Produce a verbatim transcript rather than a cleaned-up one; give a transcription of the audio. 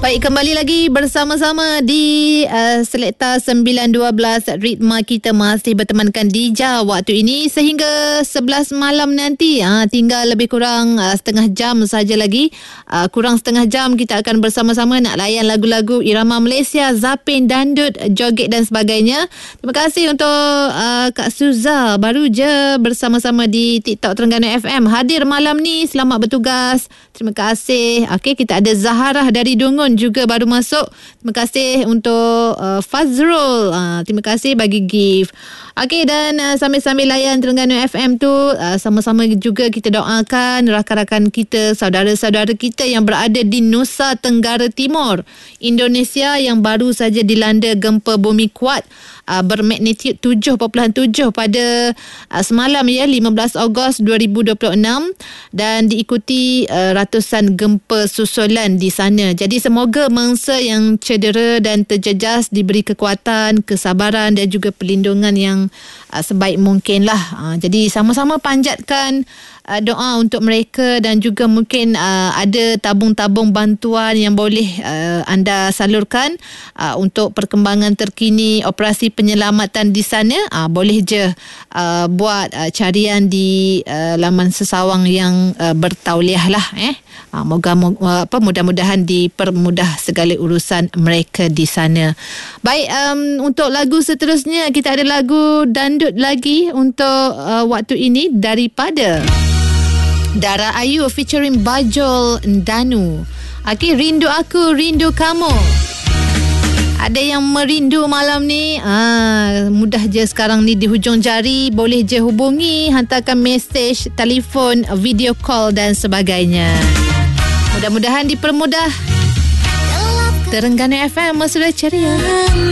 Baik, kembali lagi bersama-sama di uh, Selekta sembilan dua belas. Ritma kita masih bertemankan Dija waktu ini sehingga sebelas malam nanti. Ha, tinggal lebih kurang uh, setengah jam saja lagi. Uh, kurang setengah jam kita akan bersama-sama nak layan lagu-lagu irama Malaysia, zapin, dandut, joget dan sebagainya. Terima kasih untuk uh, Kak Suza, baru je bersama-sama di TikTok Terengganu F M. Hadir malam ni, selamat bertugas. Terima kasih. Okey, kita ada Zaharah dari Dungun juga baru masuk. Terima kasih untuk uh, Fazrul. Uh, terima kasih bagi gift. Okey, dan uh, sambil-sambil layan Terengganu F M tu, uh, sama-sama juga kita doakan rakan-rakan kita, saudara-saudara kita yang berada di Nusa Tenggara Timur, Indonesia, yang baru saja dilanda gempa bumi kuat uh, bermagnitude tujuh perpuluhan tujuh pada uh, semalam ya, lima belas Ogos dua ribu dua puluh enam, dan diikuti uh, ratusan gempa susulan di sana. Jadi semoga mangsa yang cedera dan terjejas diberi kekuatan, kesabaran dan juga perlindungan yang uh, sebaik mungkin lah. Uh, jadi sama-sama panjatkan uh, doa untuk mereka, dan juga mungkin uh, ada tabung-tabung bantuan yang boleh uh, anda salurkan uh, untuk perkembangan terkini operasi penyelamatan di sana. Uh, boleh je uh, buat uh, carian di uh, laman sesawang yang uh, bertauliah lah eh. Uh, moga, moga apa mudah-mudahan dipermudah segala urusan mereka di sana. Baik, um, untuk lagu seterusnya kita ada lagu dandut lagi untuk uh, waktu ini daripada Dara Ayu featuring Bajol Danu. Okey, rindu aku, rindu kamu. Ada yang merindu malam ni, ah, mudah je sekarang ni di hujung jari. Boleh je hubungi, hantarkan mesej, telefon, video call dan sebagainya. Mudah-mudahan dipermudah. Terengganu F M mesra ceria.